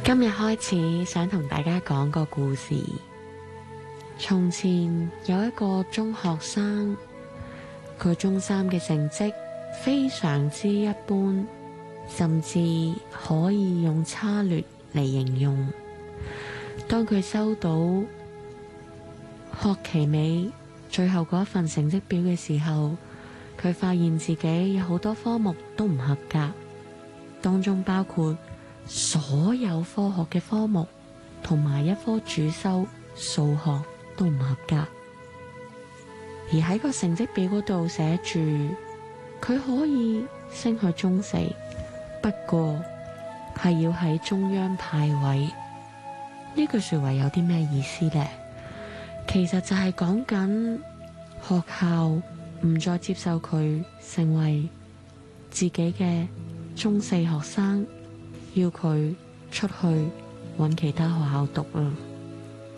今日開始想同大家講個故事。從前有一個中學生，佢中三嘅成績非常之一般，甚至可以用差劣嚟形容。當佢收到學期尾最後嗰一份成績表嘅時候，佢發現自己有好多科目都唔合格，當中包括所有科學嘅科目同埋一科主修數學都唔合格。而喺個成績表嗰度寫住佢可以升去中四，不過係要喺中央派位。呢句說話有啲咩意思呢？其實就係講緊學校唔再接受佢成為自己嘅中四學生，要佢出去揾其他學校讀啦。